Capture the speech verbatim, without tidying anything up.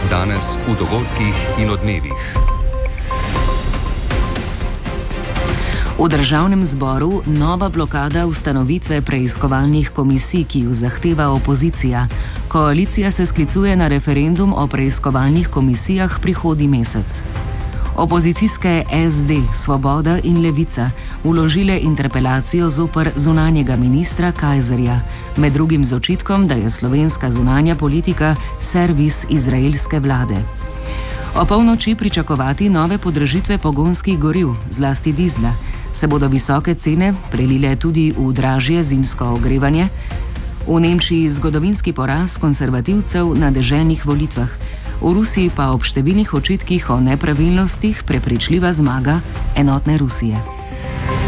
Danes v dogodkih in odmevih. V državnem zboru nova blokada ustanovitve preiskovalnih komisij, ki jo zahteva opozicija. Koalicija se sklicuje na referendum o preiskovalnih komisijah prihodnji mesec. Opozicijske S D, Svoboda in Levica vložile interpelacijo zoper zunanjega ministra Kajzerja, med drugim z očitkom, da je slovenska zunanja politika servis izraelske vlade. O polnoči pričakovati nove podražitve pogonskih goriv, zlasti dizla. Se bodo visoke cene prelile tudi v dražje zimsko ogrevanje? V Nemčiji zgodovinski poraz konservativcev na deželnih volitvah. V Rusiji pa ob številnih očitkih o nepravilnostih prepričljiva zmaga enotne Rusije.